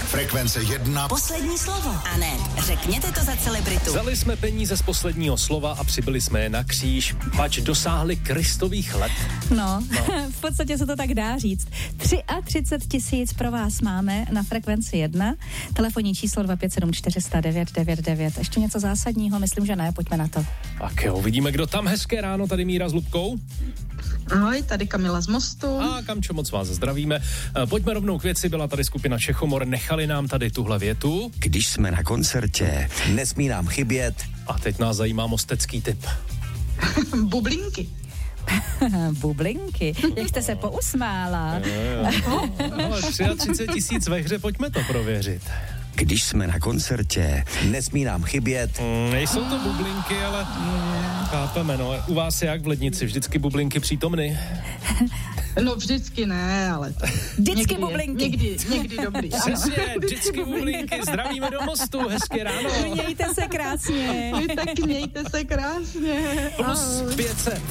Frekvence 1. Poslední slovo. A ne, řekněte to za celebritu. Vzali jsme peníze z posledního slova a přibyli jsme je na kříž, pač dosáhli Kristových let. No, v podstatě se to tak dá říct. 33 000 pro vás máme na Frekvenci 1. Telefonní číslo 257 400 999. Ještě něco zásadního? Myslím, že ne, pojďme na to. Tak jo, vidíme, kdo tam. Hezké ráno, tady Míra s Lubkou. Ahoj, tady Kamila z Mostu. A Kamčo, moc vás zdravíme. Pojďme rovnou k věci, byla tady skupina Čechomor, nechali nám tady tuhle větu. Když jsme na koncertě, nesmí nám chybět. A teď nás zajímá mostecký tip. Bublinky. Bublinky, jak jste se pousmála. Ale 33 000 ve hře, pojďme to prověřit. Když jsme na koncertě, nesmí nám chybět. Nejsou to bublinky, ale chápeme, no. U vás je jak v lednici, vždycky bublinky přítomny? No vždycky ne, ale... Vždycky někdy bublinky. Někdy dobrý. Přesně, vždycky bublinky, zdravíme do Mostu, hezké ráno. Mějte se krásně. Vy taky mějte se krásně. Plus 500.